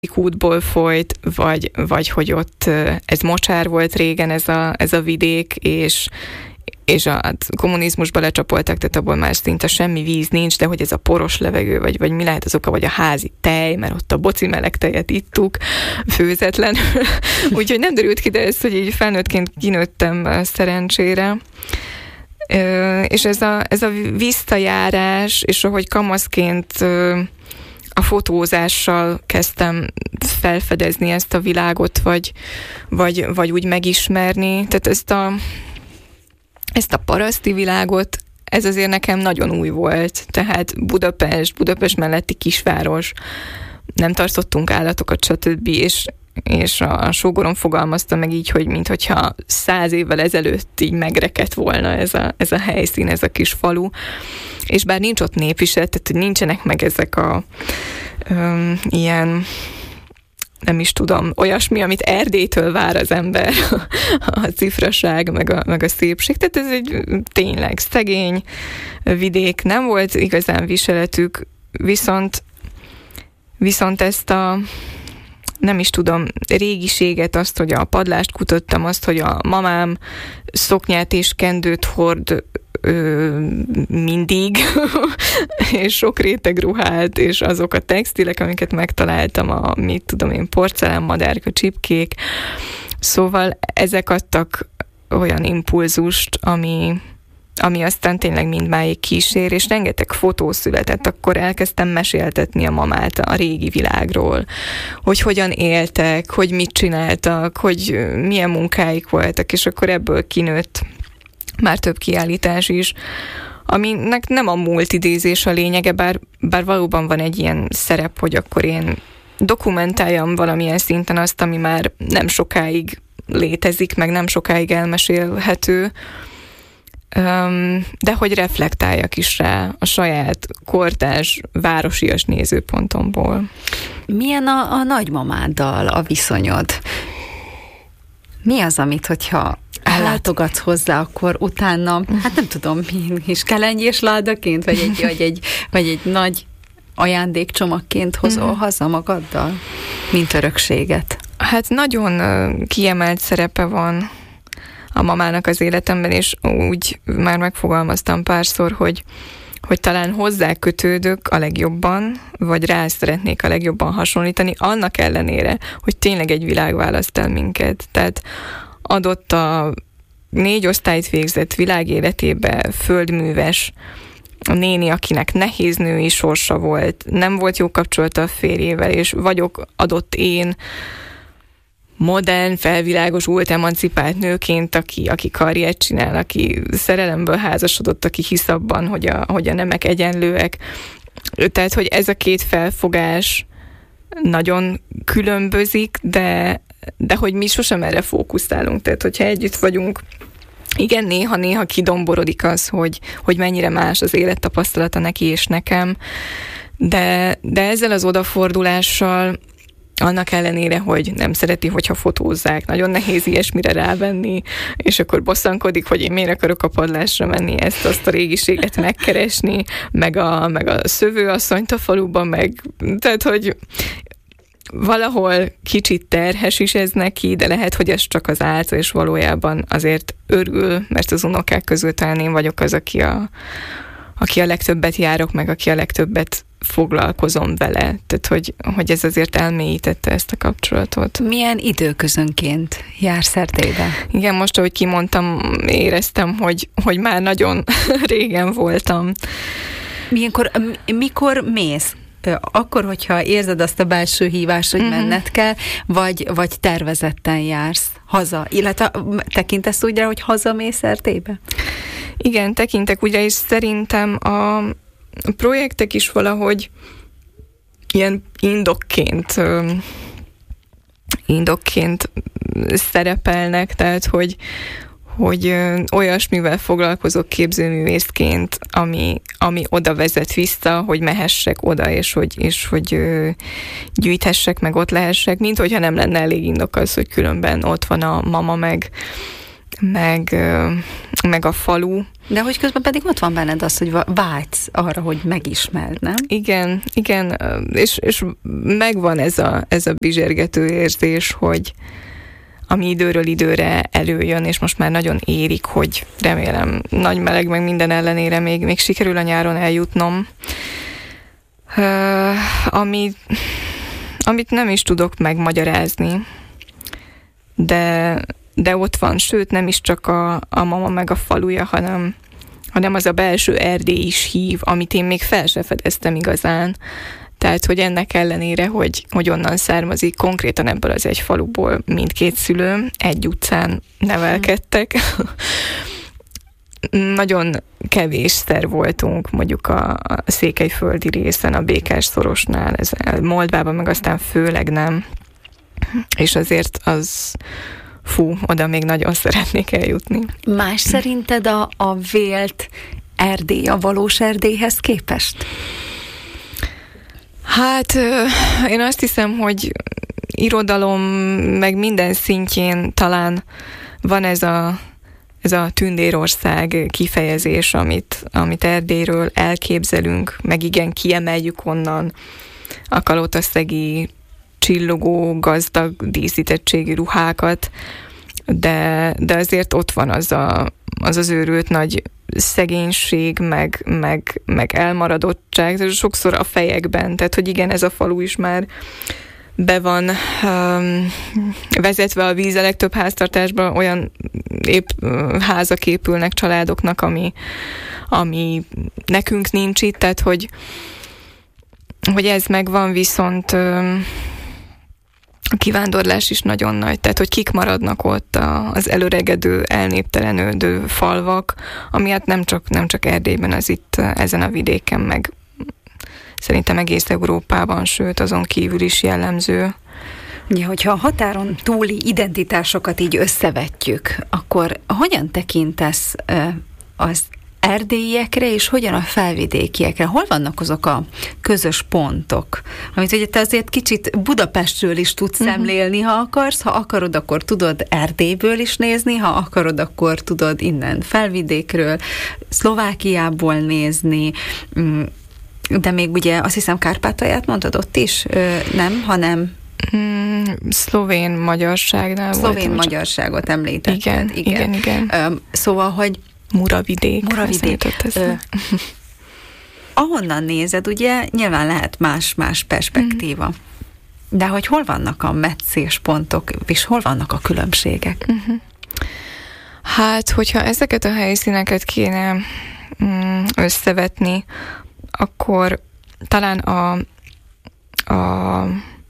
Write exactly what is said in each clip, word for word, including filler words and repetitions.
útból folyt, vagy, vagy hogy ott ez mocsár volt régen ez a, ez a vidék, és, és a kommunizmusba lecsapoltak, tehát abból már szinte semmi víz nincs, de hogy ez a poros levegő, vagy, vagy mi lehet az oka, vagy a házi tej, mert ott a boci meleg tejet ittuk, főzetlenül. Úgyhogy nem derült ki, de ez, hogy így felnőttként kinőttem szerencsére. És ez a, ez a visszajárás, és ahogy kamaszként a fotózással kezdtem felfedezni ezt a világot, vagy, vagy, vagy úgy megismerni. Tehát ezt a, ezt a paraszti világot, ez azért nekem nagyon új volt. Tehát Budapest, Budapest melletti kisváros, nem tartottunk állatokat, stb. És, és a sógorom fogalmazta meg így, hogy minthogyha száz évvel ezelőtt így megrekedt volna ez a, ez a helyszín, ez a kis falu. És bár nincs ott népviselet, tehát hogy nincsenek meg ezek a um, ilyen, nem is tudom, olyasmi, amit Erdélytől vár az ember, a cifraság, meg a, meg a szépség. Tehát ez egy tényleg szegény vidék, nem volt igazán viseletük, viszont, viszont ezt a nem is tudom, régiséget, azt, hogy a padlást kutattam, azt, hogy a mamám szoknyát és kendőt hord ö, mindig, és sok réteg ruhát, és azok a textilek, amiket megtaláltam, a, mit tudom én, porcelánmadárka, csipkék. Szóval ezek adtak olyan impulzust, ami ami aztán tényleg mindmáig kísér, és rengeteg fotó született, akkor elkezdtem meséltetni a mamát a régi világról, hogy hogyan éltek, hogy mit csináltak, hogy milyen munkáik voltak, és akkor ebből kinőtt már több kiállítás is, aminek nem a múlt idézés a lényege, bár, bár valóban van egy ilyen szerep, hogy akkor én dokumentáljam valamilyen szinten azt, ami már nem sokáig létezik, meg nem sokáig elmesélhető, de hogy reflektáljak is rá a saját kortárs, városias nézőpontomból. Milyen a, a nagymamáddal a viszonyod? Mi az, amit, hogyha ellátogatsz hozzá, akkor utána, hát nem tudom, mi is kelengyés ládaként, vagy egy, vagy egy, vagy egy nagy ajándékcsomagként hozol haza magaddal, mint örökséget? Hát nagyon kiemelt szerepe van a mamának az életemben, és úgy már megfogalmaztam párszor, hogy, hogy talán hozzá kötődök a legjobban, vagy rá szeretnék a legjobban hasonlítani, annak ellenére, hogy tényleg egy világ választ el minket. Tehát adott a négy osztályt végzett világ életébe földműves a néni, akinek nehéz női sorsa volt, nem volt jó kapcsolata a férjével, és vagyok adott én, modern, felvilágosult, emancipált nőként, aki, aki karriert csinál, aki szerelemből házasodott, aki hisz abban, hogy a, hogy a nemek egyenlőek. Tehát, hogy ez a két felfogás nagyon különbözik, de, de hogy mi sosem erre fókuszálunk. Tehát, hogyha együtt vagyunk, igen, néha-néha kidomborodik az, hogy, hogy mennyire más az élettapasztalata neki és nekem, de, de ezzel az odafordulással annak ellenére, hogy nem szereti, hogyha fotózzák, nagyon nehéz ilyesmire rávenni, és akkor bosszankodik, hogy én miért akarok a padlásra menni, ezt, azt a régiséget megkeresni, meg a, meg a szövőasszonyt a faluban, meg tehát, hogy valahol kicsit terhes is ez neki, de lehet, hogy ez csak az álca, és valójában azért örül, mert az unokák közül talán én vagyok az, aki a, aki a legtöbbet járok, meg aki a legtöbbet foglalkozom vele. Tehát, hogy, hogy ez azért elmélyítette ezt a kapcsolatot. Milyen időközönként jársz Erdélybe? Igen, most, ahogy kimondtam, éreztem, hogy, hogy már nagyon régen voltam. Milyenkor, mikor mész? Akkor, hogyha érzed azt a belső hívást, hogy uh-huh. menned kell, vagy, vagy tervezetten jársz haza? Illetve tekintesz úgy rá, hogy hazamész Erdélybe? Igen, tekintek ugye, és szerintem a projektek is valahogy ilyen indokként indokként szerepelnek, tehát hogy, hogy olyasmivel foglalkozok képzőművészként, ami, ami oda vezet vissza, hogy mehessek oda, és hogy, és hogy gyűjthessek, meg ott lehessek, mint hogyha nem lenne elég indok az, hogy különben ott van a mama, meg meg, meg a falu. De hogy közben pedig ott van benned az, hogy vágysz arra, hogy megismerd, nem? Igen, igen, és, és megvan ez a, ez a bizsergető érzés, hogy ami időről időre előjön, és most már nagyon érik, hogy remélem nagy meleg meg minden ellenére még, még sikerül a nyáron eljutnom. Uh, ami, amit nem is tudok megmagyarázni, de, de ott van, sőt nem is csak a, a mama meg a faluja, hanem, hanem az a belső Erdély is hív, amit én még fel se fedeztem igazán. Tehát, hogy ennek ellenére, hogy, hogy onnan származik, konkrétan ebből az egy faluból mindkét szülőm, egy utcán nevelkedtek. Nagyon kevésszer voltunk mondjuk a, a székelyföldi részen, a Békás-szorosnál, ez Moldvában meg aztán főleg nem. És azért az, fú, oda még nagyon szeretnék eljutni. Más szerinted a, a vélt Erdély a valós Erdélyhez képest? Hát én azt hiszem, hogy irodalom meg minden szintjén talán van ez a, ez a tündérország kifejezés, amit, amit Erdélyről elképzelünk, meg igen, kiemeljük onnan a kalotaszegi csillogó, gazdag díszítettségi ruhákat, de, de azért ott van az a, az, az őrült nagy szegénység, meg, meg, meg elmaradottság, sokszor a fejekben, tehát hogy igen, ez a falu is már be van um, vezetve a víz, a legtöbb háztartásban olyan épp uh, házak épülnek családoknak, ami, ami nekünk nincs itt, tehát hogy, hogy ez megvan, viszont um, a kivándorlás is nagyon nagy, tehát hogy kik maradnak ott az előregedő, elnéptelenődő falvak, ami hát nem csak, nem csak Erdélyben, az itt ezen a vidéken, meg szerintem egész Európában, sőt azon kívül is jellemző. Ja, hogyha a határon túli identitásokat így összevetjük, akkor hogyan tekintesz az erdélyiekre, és hogyan a felvidékiekre? Hol vannak azok a közös pontok, amit ugye te azért kicsit Budapestről is tudsz uh-huh. szemlélni, ha akarsz, ha akarod, akkor tudod Erdélyből is nézni, ha akarod, akkor tudod innen felvidékről, Szlovákiából nézni, de még ugye azt hiszem Kárpátalját mondtad ott is, nem, hanem Mm, szlovén magyarságnál volt. Szlovén magyarságot említetted. Igen, igen, igen. igen. Szóval, hogy Muravidék. Muravidék. Ö, ahonnan nézed, ugye, nyilván lehet más-más perspektíva. Mm. De hogy hol vannak a meccéspontok, és hol vannak a különbségek? Mm-hmm. Hát, hogyha ezeket a helyszíneket kéne mm, összevetni, akkor talán a, a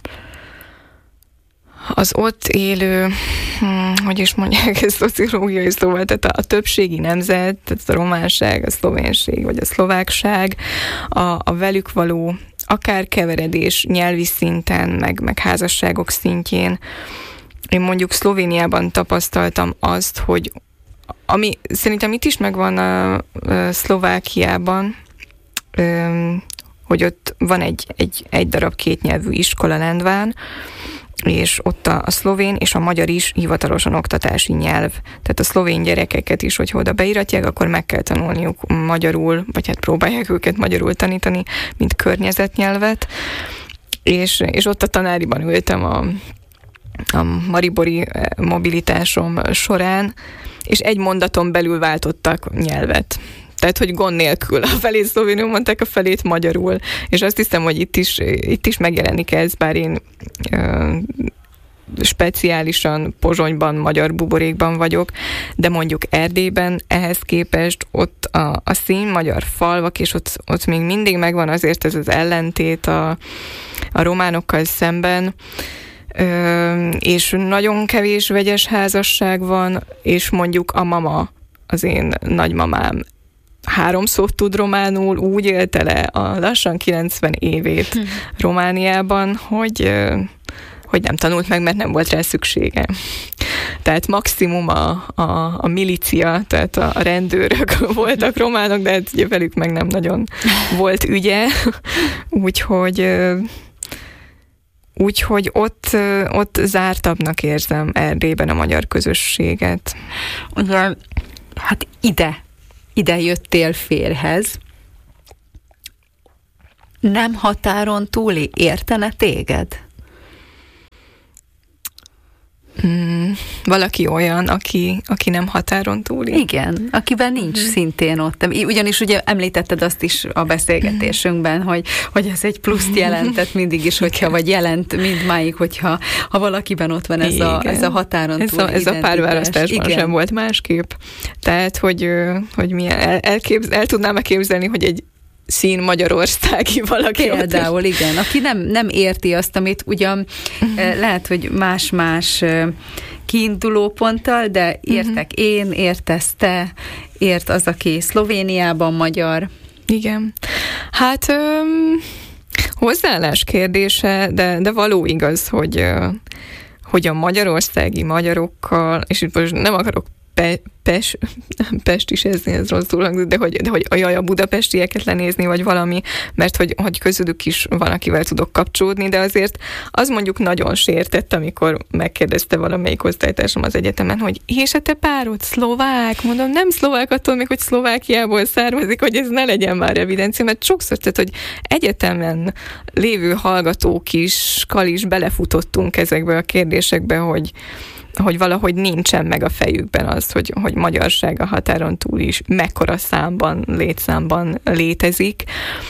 az ott élő, hm, hogy is mondják, ez szociológiai szóval, tehát a, a többségi nemzet, tehát a románság, a szlovénség, vagy a szlovákság, a, a velük való akár keveredés nyelvi szinten, meg, meg házasságok szintjén. Én mondjuk Szlovéniában tapasztaltam azt, hogy ami szerintem itt is megvan a, a Szlovákiában, öm, hogy ott van egy, egy, egy darab kétnyelvű iskola Lendván, és ott a, a szlovén és a magyar is hivatalosan oktatási nyelv. Tehát a szlovén gyerekeket is, hogyha oda beiratják, akkor meg kell tanulniuk magyarul, vagy hát próbálják őket magyarul tanítani, mint környezetnyelvet. És, és ott a tanáriban ültem a, a maribori mobilitásom során, és egy mondaton belül váltottak nyelvet. Tehát, hogy gond nélkül. A felét szlovénul mondták, a felét magyarul. És azt hiszem, hogy itt is, itt is megjelenik ez, bár én ö, speciálisan Pozsonyban, magyar buborékban vagyok, de mondjuk Erdélyben ehhez képest ott a, a szín magyar falvak, és ott, ott még mindig megvan azért ez az ellentét a, a románokkal szemben, ö, és nagyon kevés vegyes házasság van, és mondjuk a mama, az én nagymamám három szót tud románul, úgy élte le a lassan kilencven évét hm. Romániában, hogy, hogy nem tanult meg, mert nem volt rá szüksége. Tehát maximum a, a, a milícia, tehát a rendőrök voltak románok, de hát ugye velük meg nem nagyon volt ügye. Úgyhogy Úgyhogy ott, ott zártabbnak érzem Erdélyben a magyar közösséget. Ugye, hát ide, ide jöttél férhez. Nem határon túli értene téged? Hmm, valaki olyan, aki, aki nem határon túli. Igen, akiben nincs mm. szintén ott. Ugyanis ugye említetted azt is a beszélgetésünkben, hogy, hogy ez egy pluszt jelentett mindig is, hogyha, vagy jelent mindmáig, hogyha ha valakiben ott van ez, a, ez a határon túli ez a, ez a párválasztásban sem volt másképp. Tehát, hogy, hogy milyen, el, elképz, el tudnám képzelni, hogy egy szín magyarországi valaki. Például, igen. Aki nem, nem érti azt, amit ugyan uh-huh. lehet, hogy más-más kiindulóponttal, de értek uh-huh. én, értesz te, ért az, aki Szlovéniában magyar. Igen. Hát öm, hozzáállás kérdése, de, de való igaz, hogy, hogy a magyarországi magyarokkal, és itt most nem akarok Pe, Pest, Pest is ez, ez rosszul hangzik, de hogy, de hogy ajaj, a budapestieket lenézni, vagy valami, mert hogy, hogy közülük is van, akivel tudok kapcsolódni, de azért az mondjuk nagyon sértett, amikor megkérdezte valamelyik osztálytársam az egyetemen, hogy és a te párod szlovák? Mondom, nem szlovák, attól még, hogy Szlovákiából származik, hogy ez ne legyen már evidencia, mert sokszor, tehát, hogy egyetemen lévő hallgatók is, kal is belefutottunk ezekbe a kérdésekbe, hogy hogy valahogy nincsen meg a fejükben az, hogy, hogy magyarság a határon túl is mekkora számban, létszámban létezik.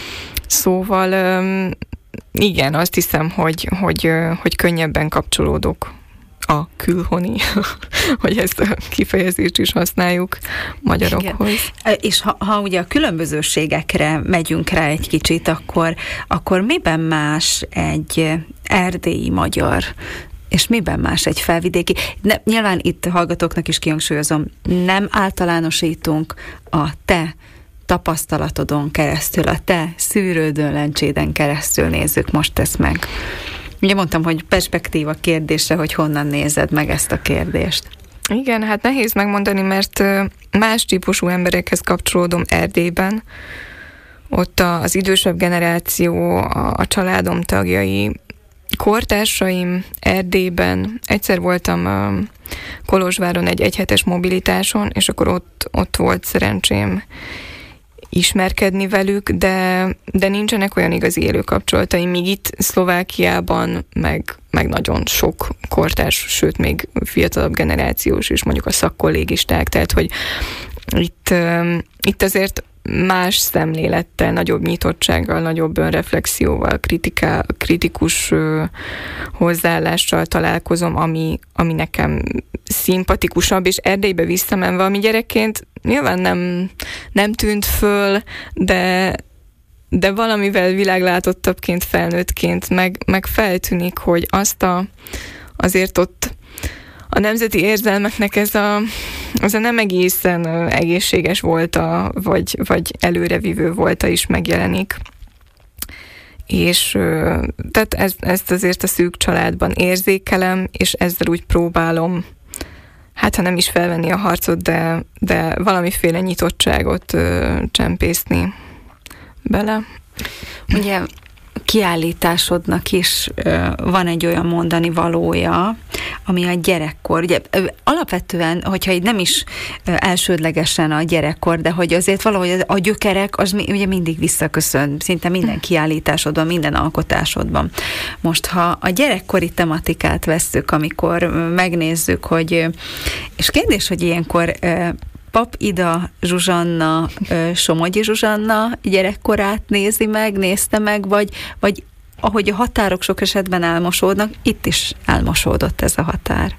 Szóval igen, azt hiszem, hogy, hogy, hogy könnyebben kapcsolódok a külhoni, hogy ezt a kifejezést is használjuk magyarokhoz. Igen. És ha, ha ugye a különbözőségekre megyünk rá egy kicsit, akkor, akkor miben más egy erdélyi magyar, és miben más egy felvidéki? Ne, nyilván itt hallgatóknak is kihangsúlyozom, nem általánosítunk, a te tapasztalatodon keresztül, a te szűrődön lencséden keresztül nézzük most ezt meg. Ugye mondtam, hogy perspektíva kérdése, hogy honnan nézed meg ezt a kérdést. Igen, hát nehéz megmondani, mert más típusú emberekhez kapcsolódom Erdélyben. Ott az idősebb generáció, a, a családom tagjai, kortársaim Erdélyben. Egyszer voltam uh, Kolozsváron egy egyhetes mobilitáson, és akkor ott, ott volt szerencsém ismerkedni velük, de, de nincsenek olyan igazi élő kapcsolataim, míg itt Szlovákiában meg, meg nagyon sok kortárs, sőt még fiatalabb generációs is, mondjuk a szakkollégisták, tehát hogy itt, uh, itt azért más szemlélettel, nagyobb nyitottsággal, nagyobb önreflexióval, kritiká, kritikus ö, hozzáállással találkozom, ami, ami nekem szimpatikusabb, és Erdélybe visszamenve, ami gyerekként nyilván nem, nem tűnt föl, de, de valamivel világlátottabbként, felnőttként meg, meg feltűnik, hogy azt a, azért ott a nemzeti érzelmeknek ez a, az a nem egészen egészséges volta, vagy, vagy előrevívő volta is megjelenik. És tehát ez, ezt azért a szűk családban érzékelem, és ezzel úgy próbálom, hát ha nem is felvenni a harcot, de, de valamiféle nyitottságot ö, csempészni bele. Ugye kiállításodnak is ö, van egy olyan mondani valója, ami a gyerekkor. Ugye alapvetően, hogyha így nem is ö, elsődlegesen a gyerekkor, de hogy azért valahogy a gyökerek, az mi, ugye mindig visszaköszön, szinte minden kiállításodban, minden alkotásodban. Most, ha a gyerekkori tematikát vesszük, amikor megnézzük, hogy, és kérdés, hogy ilyenkor ö, Pap Ida Zsuzsanna, Somogyi Zsuzsanna gyerekkorát nézi meg, nézte meg, vagy, vagy ahogy a határok sok esetben elmosódnak, itt is elmosódott ez a határ.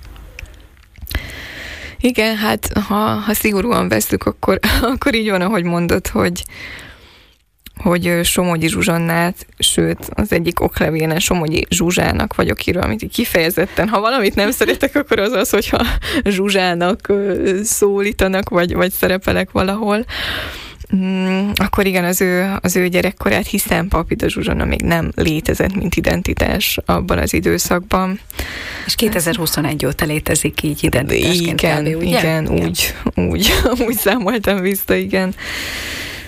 Igen, hát ha, ha szigorúan veszük, akkor, akkor így van, ahogy mondod, hogy hogy Somogyi Zsuzsannát, sőt, az egyik oklevélen Somogyi Zsuzsának vagyok írva, amit kifejezetten, ha valamit nem szeretek, akkor az az, hogyha Zsuzsának szólítanak, vagy, vagy szerepelek valahol. Mm, akkor igen, az ő, az ő gyerekkorát, hiszen Pap Ida Zsuzsanna még nem létezett, mint identitás abban az időszakban. És kétezer-huszonegy óta létezik így identitásként. Igen, kb, ugye? igen, úgy, úgy, úgy számoltam vissza, igen.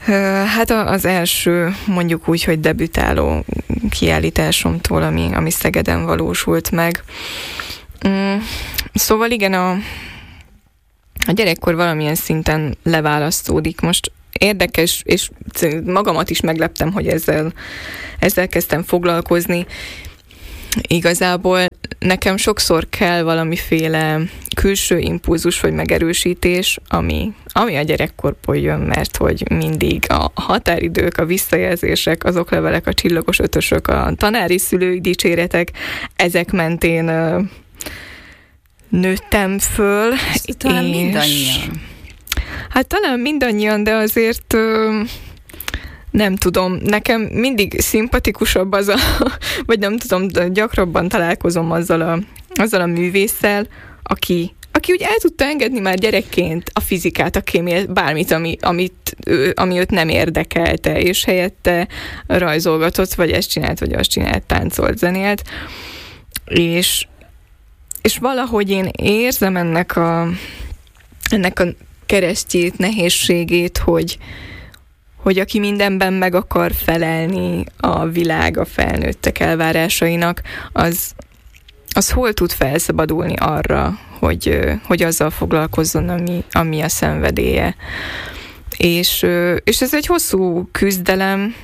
Hát az első, mondjuk úgy, hogy debütáló kiállításomtól, ami, ami Szegeden valósult meg. Szóval igen, a, a gyerekkor valamilyen szinten leválasztódik. Most érdekes, és magamat is megleptem, hogy ezzel, ezzel kezdtem foglalkozni. Igazából nekem sokszor kell valamiféle külső impulzus vagy megerősítés, ami, ami a gyerekkorból jön, mert hogy mindig a határidők, a visszajelzések, az oklevelek, a csillagos ötösök, a tanári szülői dicséretek, ezek mentén ö, nőttem föl. Ezt talán és, mindannyian. Hát talán mindannyian, de azért... Ö, nem tudom, nekem mindig szimpatikusabb az a, vagy nem tudom, gyakrabban találkozom azzal a, azzal a művésszel, aki, aki úgy el tudta engedni már gyerekként a fizikát, a kémiát, bármit, ami, amit, ami őt nem érdekelte, és helyette rajzolgatott, vagy ezt csinált, vagy azt csinált, táncolt, zenélt. És, és valahogy én érzem ennek a, ennek a keresztjét, nehézségét, hogy hogy aki mindenben meg akar felelni a világ, a felnőttek elvárásainak, az, az hol tud felszabadulni arra, hogy, hogy azzal foglalkozzon, ami, ami a szenvedélye. És, és ez egy hosszú küzdelem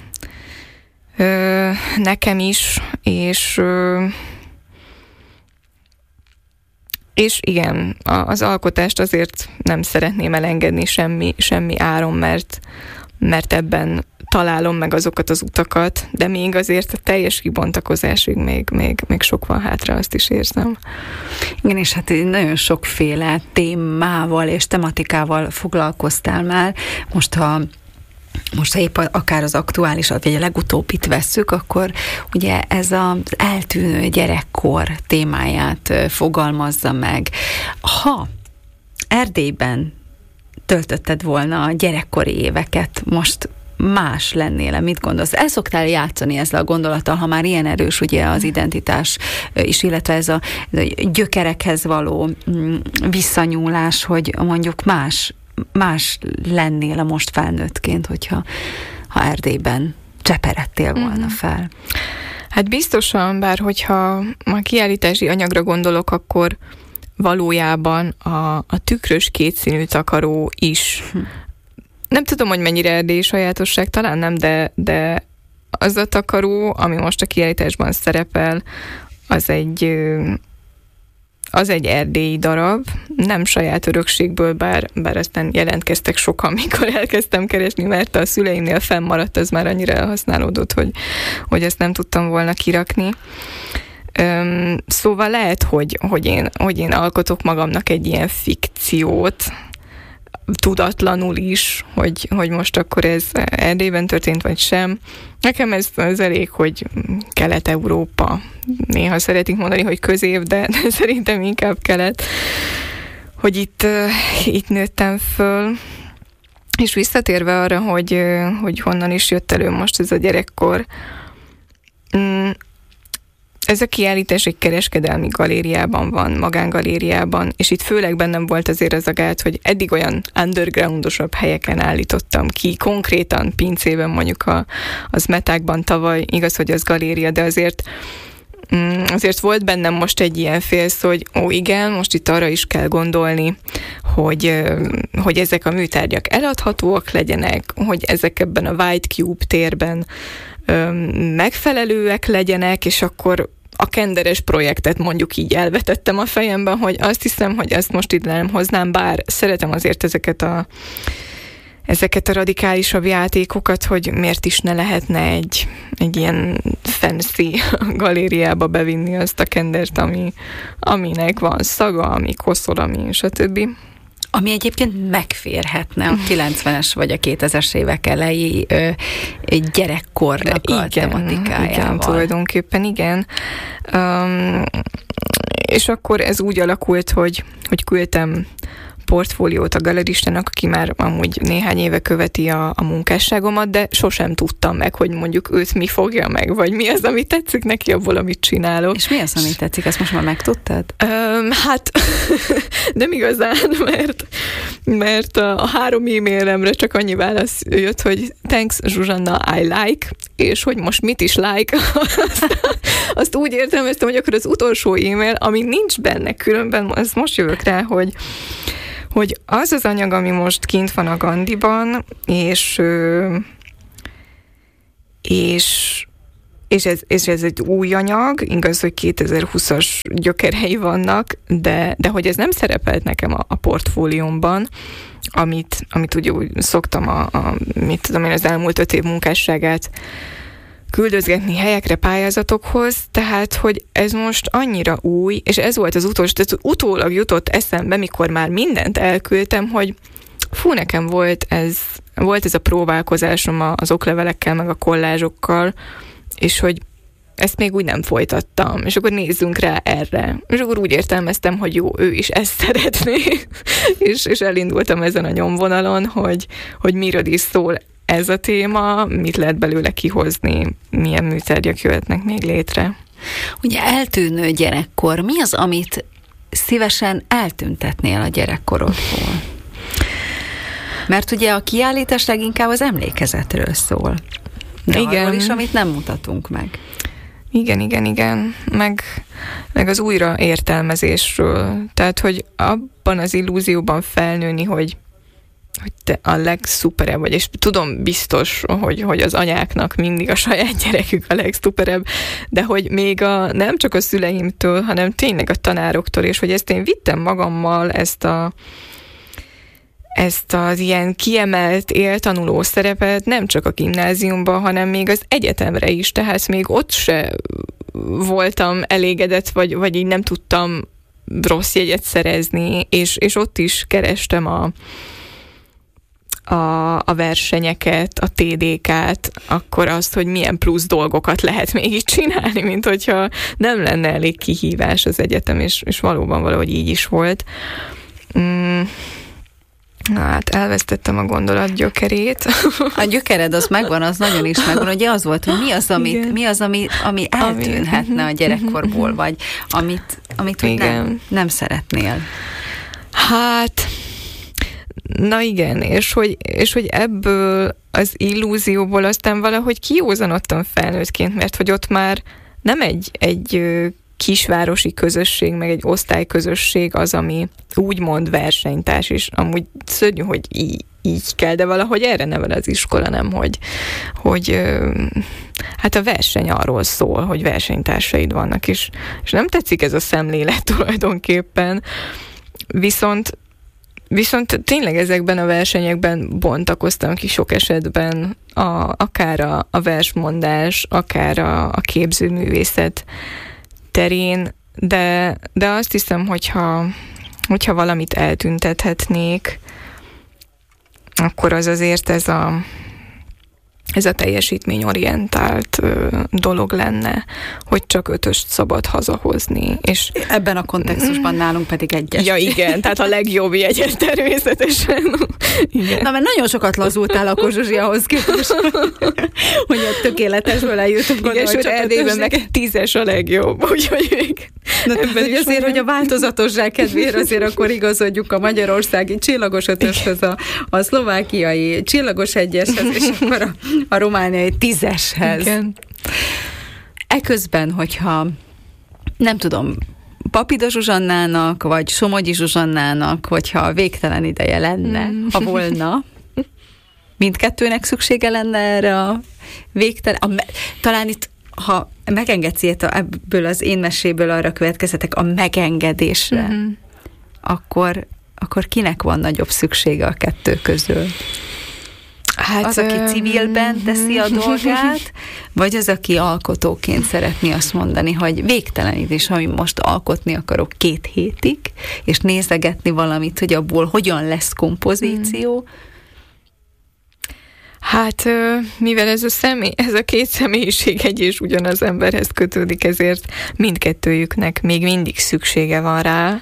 nekem is, és, és igen, az alkotást azért nem szeretném elengedni semmi, semmi áron, mert mert ebben találom meg azokat az utakat, de még azért a teljes kibontakozásig még, még, még sok van hátra, azt is érzem. Igen, és hát nagyon sokféle témával és tematikával foglalkoztál már. Most, ha Most, ha épp akár az aktuálisat, vagy a legutóbbit vesszük, akkor ugye ez az eltűnő gyerekkor témáját fogalmazza meg. Ha Erdélyben töltötted volna a gyerekkori éveket, most más lennél, mit gondolsz? El szoktál játszani ezzel a gondolattal, ha már ilyen erős ugye az identitás is, illetve ez a, ez a gyökerekhez való visszanyúlás, hogy mondjuk más, más lennél a most felnőttként, hogyha ha Erdélyben cseperedtél volna fel. Hát biztosan, bár hogyha a kiállítási anyagra gondolok, akkor valójában a, a tükrös kétszínű takaró is. Hm. Nem tudom, hogy mennyire erdélyi sajátosság, talán nem, de, de az a takaró, ami most a kiállításban szerepel, az egy, az egy erdélyi darab, nem saját örökségből, bár, bár aztán jelentkeztek sokan, mikor elkezdtem keresni, mert a szüleimnél fennmaradt, az már annyira elhasználódott, hogy, hogy ezt nem tudtam volna kirakni. Öm, szóval lehet, hogy, hogy, én, hogy én alkotok magamnak egy ilyen fikciót, tudatlanul is, hogy, hogy most akkor ez Erdélyben történt, vagy sem. Nekem ez, ez elég, hogy Kelet-Európa. Néha szeretik mondani, hogy közép, de, de szerintem inkább kelet. Hogy itt, itt nőttem föl. És visszatérve arra, hogy, hogy honnan is jött elő most ez a gyerekkor, ez a kiállítás egy kereskedelmi galériában van, magángalériában, és itt főleg bennem volt azért az a gát, hogy eddig olyan undergroundosabb helyeken állítottam ki, konkrétan pincében, mondjuk a, az Metákban tavaly, igaz, hogy az galéria, de azért azért volt bennem most egy ilyen félsz, hogy ó igen, most itt arra is kell gondolni, hogy, hogy ezek a műtárgyak eladhatóak legyenek, hogy ezek ebben a White Cube térben megfelelőek legyenek, és akkor a kenderes projektet mondjuk így elvetettem a fejemben, hogy azt hiszem, hogy ezt most ide nem hoznám, bár szeretem azért ezeket a ezeket a radikálisabb játékokat, hogy miért is ne lehetne egy, egy ilyen fancy galériába bevinni azt a kendert, ami, aminek van szaga, ami koszol, ami stb. Ami egyébként megférhetne a kilencvenes vagy a kétezres évek elejé ö, gyerekkornak a igen, tematikájával. Igen, tulajdonképpen igen. Um, és akkor ez úgy alakult, hogy, hogy küldtem portfóliót a galeristának, aki már amúgy néhány éve követi a, a munkásságomat, de sosem tudtam meg, hogy mondjuk őt mi fogja meg, vagy mi az, ami tetszik neki abból, amit csinálok. És mi az, ami tetszik? Ezt most már megtudtad? Um, hát nem igazán, mert, mert a, a három e-mailemre csak annyi válasz jött, hogy thanks Zsuzsanna, I like, és hogy most mit is like, azt, azt úgy értelmeztem, hogy akkor az utolsó e-mail, ami nincs benne különben, az most jövök rá, hogy hogy az az anyag, ami most kint van a Gandiban, és és És ez, és ez egy új anyag, igaz, hogy kétezer-húszas gyökerei vannak, de, de hogy ez nem szerepelt nekem a, a portfóliómban, amit, amit ugye úgy szoktam a, a, mit tudom én, az elmúlt öt év munkásságát küldözgetni helyekre, pályázatokhoz, tehát, hogy ez most annyira új, és ez volt az utolsó, tehát utólag jutott eszembe, mikor már mindent elküldtem, hogy fú, nekem volt ez, volt ez a próbálkozásom az oklevelekkel, meg a kollázsokkal, és hogy ezt még úgy nem folytattam, és akkor nézzünk rá erre. És akkor úgy értelmeztem, hogy jó, ő is ezt szeretné, és, és elindultam ezen a nyomvonalon, hogy, hogy miről is szól ez a téma, mit lehet belőle kihozni, milyen műtárgyak jöhetnek még létre. Ugye eltűnő gyerekkor, mi az, amit szívesen eltüntetnél a gyerekkorodból? Mert ugye a kiállítás leginkább az emlékezetről szól. De igen. Arról is, amit nem mutatunk meg. Igen, igen, igen. Meg, meg az újraértelmezésről. Tehát, hogy abban az illúzióban felnőni, hogy, hogy te a legszuperebb vagy, és tudom biztos, hogy, hogy az anyáknak mindig a saját gyerekük a legszuperebb, de hogy még a, nem csak a szüleimtől, hanem tényleg a tanároktól, és hogy ezt én vittem magammal, ezt a ezt az ilyen kiemelt éltanuló szerepet nem csak a gimnáziumban, hanem még az egyetemre is, tehát még ott se voltam elégedett, vagy, vagy így nem tudtam rossz jegyet szerezni, és, és ott is kerestem a, a, a versenyeket, a té dé ká-t, akkor azt, hogy milyen plusz dolgokat lehet még így csinálni, mint hogyha nem lenne elég kihívás az egyetem, és, és valóban valahogy így is volt. Mm. Na hát elvesztettem a gondolat gyökerét. A gyökered az megvan, az nagyon is megvan. Ugye az volt, hogy mi az, amit, mi az ami, ami eltűnhetne a gyerekkorból, vagy amit, amit nem, nem szeretnél. Hát, na igen, és hogy, és hogy ebből az illúzióból aztán valahogy kiózanodtam felnőttként, mert hogy ott már nem egy, egy kisvárosi közösség, meg egy osztályközösség az, ami úgymond versenytárs, és amúgy szörnyű, hogy így, így kell, de valahogy erre nevel az iskola, nem, hogy, hogy hát a verseny arról szól, hogy versenytársaid vannak, és, és nem tetszik ez a szemlélet tulajdonképpen, viszont Viszont tényleg ezekben a versenyekben bontakoztam ki sok esetben, a, akár a, a versmondás, akár a, a képzőművészet terén, de, de azt hiszem, hogyha, hogyha valamit eltüntethetnék, akkor az azért ez a, ez a teljesítményorientált ö, dolog lenne, hogy csak ötöst szabad hazahozni. És ebben a kontextusban nálunk pedig egyes. Ja igen, tehát a legjobb jegyet természetesen. Igen. Na, mert nagyon sokat lazultál akkor, Zsuzsi, ahhoz képest, hogy a tökéletesből eljutunk oda, igen, hogy csak Erdélyben meg tízes a legjobb, úgyhogy még na, azért, olyan. Hogy a változatosság kedvéért azért akkor igazodjuk a magyarországi csillagos ötöshöz, a, a szlovákiai csillagos egyeshez, és akkor a a romániai tízeshez. Igen. Eközben, hogyha nem tudom, Papida Zsuzsannának, vagy Somogyi Zsuzsannának, hogyha végtelen ideje lenne, mm. ha volna, mindkettőnek szüksége lenne erre a végtelen... A me- talán itt, ha megengedsz ilyet ebből az én meséből arra következetek a megengedésre, mm. akkor, akkor kinek van nagyobb szüksége a kettő közül? Hát, az, aki civilben teszi a dolgát, vagy az, aki alkotóként szeretné azt mondani, hogy végtelen idő, ami most alkotni akarok két hétig, és nézegetni valamit, hogy abból hogyan lesz kompozíció. Hát, mivel ez a személy, ez a két személyiség egy és ugyanaz emberhez kötődik, ezért mindkettőjüknek még mindig szüksége van rá.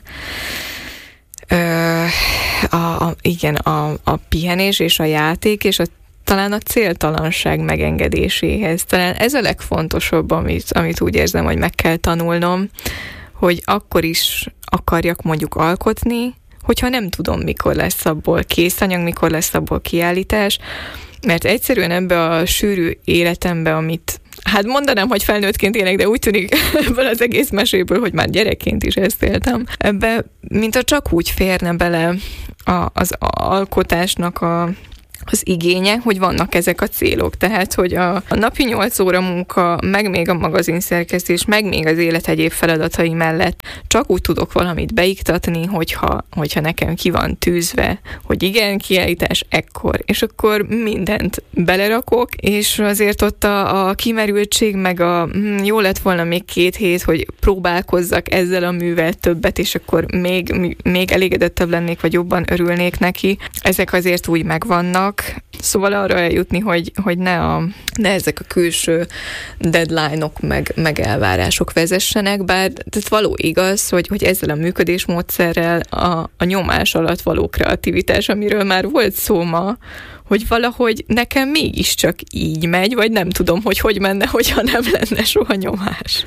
A, a, igen, a, a pihenés és a játék, és a, talán a céltalanság megengedéséhez. Talán ez a legfontosabb, amit, amit úgy érzem, hogy meg kell tanulnom, hogy akkor is akarjak mondjuk alkotni, hogyha nem tudom, mikor lesz abból készanyag, mikor lesz abból kiállítás, mert egyszerűen ebbe a sűrű életembe, amit hát mondanám, hogy felnőttként élek, de úgy tűnik ebből az egész meséből, hogy már gyerekként is ezt éltem. Ebbe, mint a csak úgy férne bele a, az alkotásnak a az igénye, hogy vannak ezek a célok. Tehát, hogy a, a napi nyolc óra munka, meg még a magazinszerkesztés, meg még az élet egyéb feladatai mellett csak úgy tudok valamit beiktatni, hogyha, hogyha nekem ki van tűzve, hogy igen, kiállítás ekkor, és akkor mindent belerakok, és azért ott a, a kimerültség, meg a hm, jó lett volna még két hét, hogy próbálkozzak ezzel a művel többet, és akkor még, még elégedettebb lennék, vagy jobban örülnék neki. Ezek azért úgy megvannak. Szóval arra eljutni, hogy, hogy ne, a, ne ezek a külső deadline-ok meg, meg elvárások vezessenek, bár tehát való igaz, hogy, hogy ezzel a működésmódszerrel a, a nyomás alatt való kreativitás, amiről már volt szó ma, hogy valahogy nekem mégiscsak így megy, vagy nem tudom, hogy hogy menne, hogyha nem lenne soha nyomás.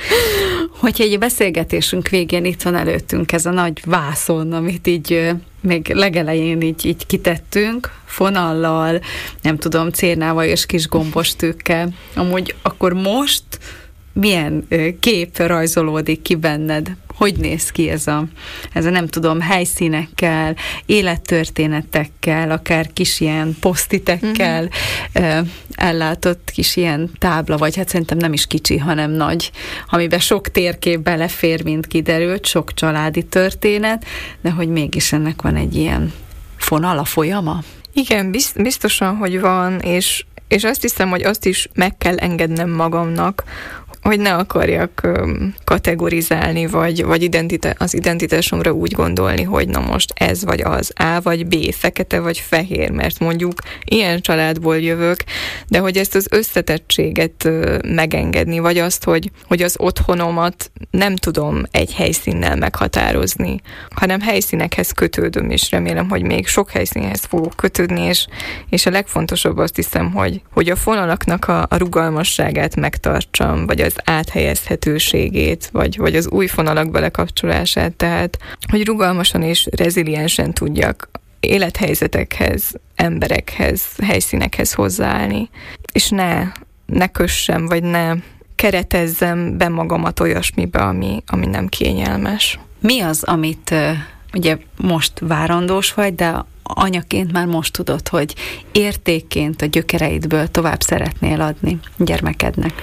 Hogyha egy beszélgetésünk végén itt van előttünk ez a nagy vászon, amit így még legelején így, így kitettünk, fonallal, nem tudom, cérnával és kis gombostűkkel. Amúgy akkor most milyen kép rajzolódik ki benned? Hogy néz ki ez a, ez a nem tudom, helyszínekkel, élettörténetekkel, akár kis ilyen posztitekkel uh-huh. ellátott kis ilyen tábla, vagy hát szerintem nem is kicsi, hanem nagy, amiben sok térkép belefér, mint kiderült, sok családi történet, de hogy mégis ennek van egy ilyen fonala, folyama? Igen, biztosan, hogy van, és, és azt hiszem, hogy azt is meg kell engednem magamnak, hogy ne akarjak kategorizálni, vagy, vagy identitá- az identitásomra úgy gondolni, hogy na most ez vagy az, A vagy B, fekete vagy fehér, mert mondjuk ilyen családból jövök, de hogy ezt az összetettséget megengedni, vagy azt, hogy, hogy az otthonomat nem tudom egy helyszínnel meghatározni, hanem helyszínekhez kötődöm, és remélem, hogy még sok helyszínhez fogok kötődni, és, és a legfontosabb azt hiszem, hogy, hogy a fonalaknak a, a rugalmasságát megtartsam, vagy az áthelyezhetőségét, vagy, vagy az új fonalak belekapcsolását, tehát, hogy rugalmasan és reziliensen tudjak élethelyzetekhez, emberekhez, helyszínekhez hozzáállni, és ne, ne kössem, vagy ne keretezzem be magamat olyasmibe, ami, ami nem kényelmes. Mi az, amit ugye most várandós vagy, de anyaként már most tudod, hogy értékként a gyökereidből tovább szeretnél adni gyermekednek?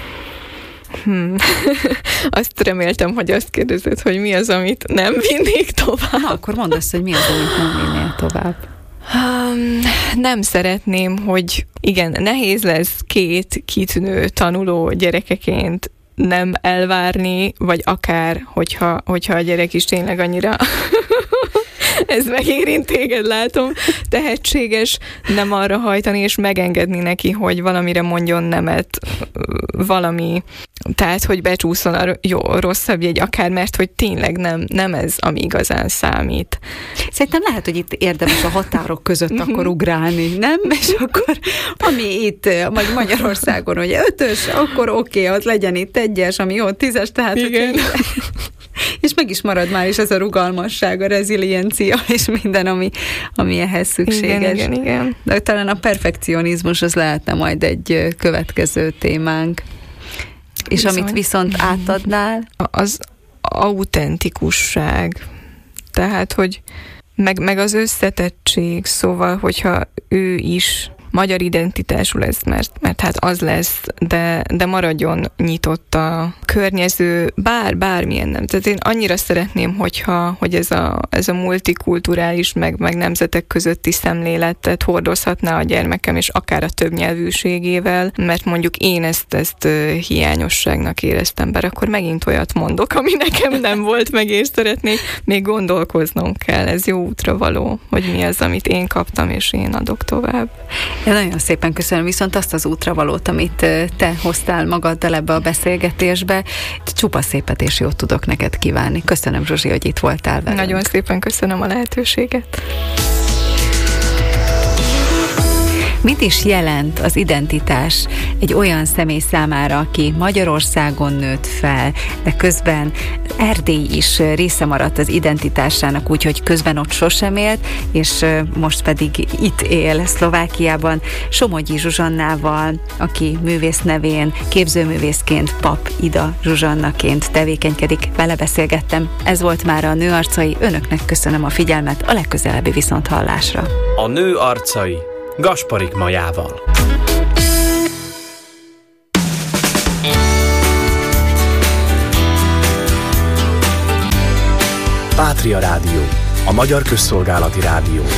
Hmm. Azt reméltem, hogy azt kérdezed, hogy mi az, amit nem vinnék tovább. Na, akkor mondd azt, hogy mi az, amit nem vinnél tovább. Um, nem szeretném, hogy igen, nehéz lesz két kitűnő tanuló gyerekeként nem elvárni, vagy akár, hogyha, hogyha a gyerek is tényleg annyira ez megérint téged, látom, tehetséges, nem arra hajtani, és megengedni neki, hogy valamire mondjon nemet, valami, tehát, hogy becsúszon a jó, rosszabb jegy, akár, mert hogy tényleg nem, nem ez, ami igazán számít. Szerintem lehet, hogy itt érdemes a határok között akkor ugrálni, nem? És akkor, ami itt, vagy Magyarországon, hogy ötös, akkor oké, okay, az legyen itt egyes, ami jó, tízes, tehát igen. Hogy és meg is marad már is ez a rugalmasság, a reziliencia, és minden, ami, ami ehhez szükséges. Igen, igen, igen. De talán a perfekcionizmus az lehetne majd egy következő témánk. És Bizony. Amit viszont átadnál? Az autentikusság. Tehát, hogy meg, meg az összetettség, szóval, hogyha ő is magyar identitású lesz, mert, mert hát az lesz, de, de maradjon nyitott a környező, bár, bármilyen nem. Tehát én annyira szeretném, hogyha, hogy ez a, ez a multikulturális, meg, meg nemzetek közötti szemléletet hordozhatná a gyermekem, és akár a többnyelvűségével, mert mondjuk én ezt, ezt hiányosságnak éreztem, bár akkor megint olyat mondok, ami nekem nem volt meg, és szeretnék, még gondolkoznom kell, ez jó útra való, hogy mi az, amit én kaptam, és én adok tovább. Én nagyon szépen köszönöm viszont azt az útravalót, amit te hoztál magaddal ebbe a beszélgetésbe. Csupa szépet és jót tudok neked kívánni. Köszönöm, Zsuzsi, hogy itt voltál velünk. Nagyon szépen köszönöm a lehetőséget. Mit is jelent az identitás egy olyan személy számára, aki Magyarországon nőtt fel, de közben Erdély is része maradt az identitásának, úgyhogy közben ott sosem élt, és most pedig itt él Szlovákiában Somogyi Zsuzsannával, aki művész nevén, képzőművészként, Pap Ida Zsuzsannaként tevékenykedik. Vele beszélgettem. Ez volt már a Nő arcai. Önöknek köszönöm a figyelmet, a legközelebbi viszonthallásra. A Nő arcai Gasparik Majával. Pátria Rádió, a magyar közszolgálati rádió.